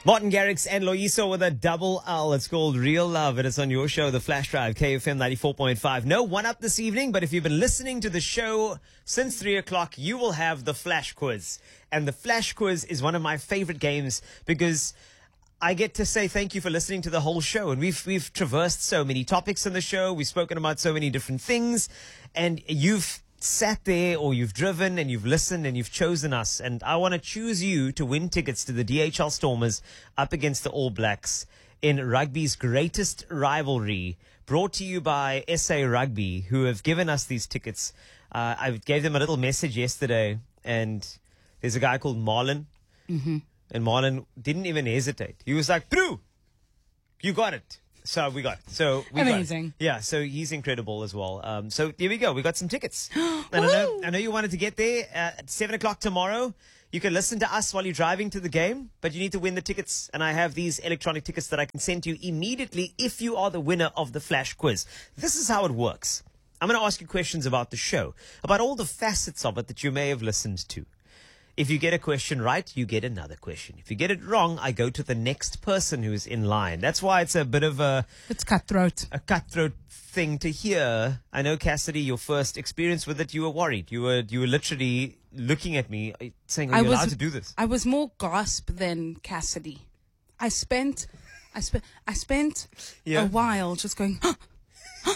Martin Garrix and Loyiso with a double L. It's called Real Love. It is on your show, The Flash Drive, KFM 94.5. No one up this evening, but if you've been listening to the show since 3 o'clock, you will have the Flash Quiz. And the Flash Quiz is one of my favorite games because I get to say thank you for listening to the whole show. And we've traversed so many topics in the show. We've spoken about so many different things. And you've sat there or you've driven and you've listened and you've chosen us. And I want to choose you to win tickets to the DHL Stormers up against the All Blacks in rugby's greatest rivalry, brought to you by SA Rugby, who have given us these tickets. I gave them a little message yesterday, and there's a guy called Marlon. Mm-hmm. And Marlon didn't even hesitate. He was like, "Through, you got it." So we got it. So we Amazing. Got it. Yeah, so he's incredible as well. So here we go. We got some tickets. And I know you wanted to get there at 7 o'clock tomorrow. You can listen to us while you're driving to the game, but you need to win the tickets. And I have these electronic tickets that I can send to you immediately if you are the winner of the Flash Quiz. This is how it works. I'm going to ask you questions about the show, about all the facets of it that you may have listened to. If you get a question right, you get another question. If you get it wrong, I go to the next person who is in line. That's why it's a bit of It's cutthroat. a cutthroat thing to hear. I know, Cassidy, your first experience with it, you were worried. You were literally looking at me saying, "Are you allowed to do this?" I was more gasp than Cassidy. I spent Yeah. a while just going, "Huh, huh."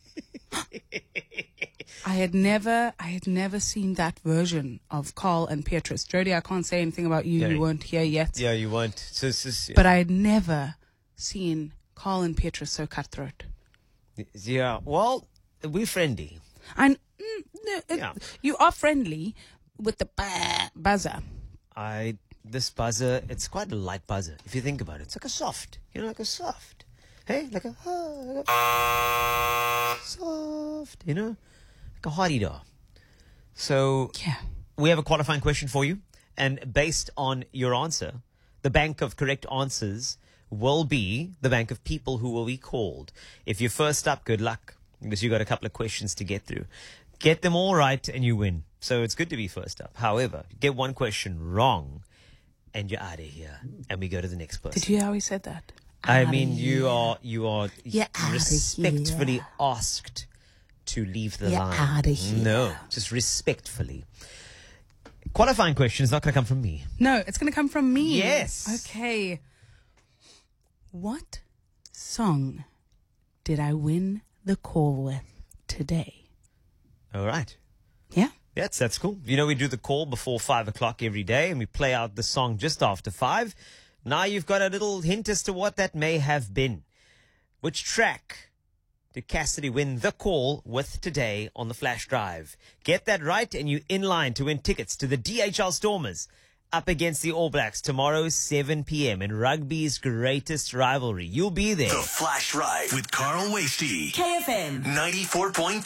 I had never seen that version of Carl and Petrus. Jody, I can't say anything about you. Yeah. You weren't here yet. Yeah, you won't. So it's just, But I had never seen Carl and Petrus so cutthroat. yeah. Well, we're friendly. And Yeah. you are friendly with the buzzer. This buzzer, it's quite a light buzzer. If you think about it, it's like a soft. Like a soft. Hey, like a soft. Like a hottie-da. So Yeah. we have a qualifying question for you, and based on your answer, the bank of correct answers will be the bank of people who will be called. If you're first up, good luck, because you got a couple of questions to get through. Get them all right and you win. So it's good to be first up. However, get one question wrong and you're out of here, and we go to the next person. Did you hear how he said that? I mean, you are You're outta respectfully here. asked to leave the You're line. outta here. No, just respectfully. Qualifying question is not going to come from me. No, it's going to come from me. Yes. Okay. What song did I win the call with today? All right. Yeah? Yes, that's cool. We do the call before 5 o'clock every day, and we play out the song just after 5. Now you've got a little hint as to what that may have been. Which track did Cassidy win the call with today on the Flash Drive? Get that right, and you're in line to win tickets to the DHL Stormers up against the All Blacks tomorrow, 7 p.m. in rugby's greatest rivalry. You'll be there. The Flash Drive with Carl Wasty. KFM 94.5.